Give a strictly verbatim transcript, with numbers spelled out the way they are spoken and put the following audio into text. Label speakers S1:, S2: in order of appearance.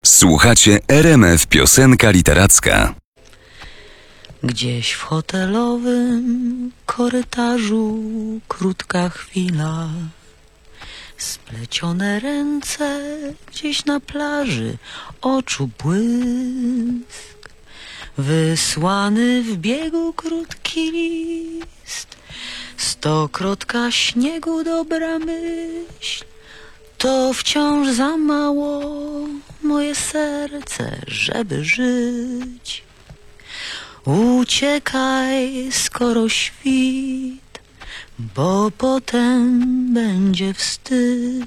S1: Słuchacie R M F Piosenka Literacka.
S2: Gdzieś w hotelowym korytarzu krótka chwila, splecione ręce gdzieś na plaży, oczu błysk, wysłany w biegu krótki list, stokrotka śniegu dobra myśl, to wciąż za mało moje serce, żeby żyć. Uciekaj, skoro świt, bo potem będzie wstyd.